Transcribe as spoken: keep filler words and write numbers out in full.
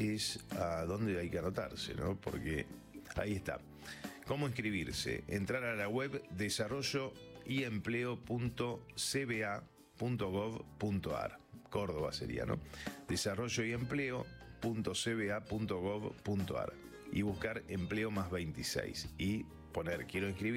es a dónde hay que anotarse, ¿no? Porque ahí está. ¿Cómo inscribirse? Entrar a la web desarrollo y empleo punto c b a punto gov punto a r. Córdoba sería, ¿no? desarrollo y empleo punto c b a punto gov punto a r y buscar empleo más veintiséis y poner quiero inscribir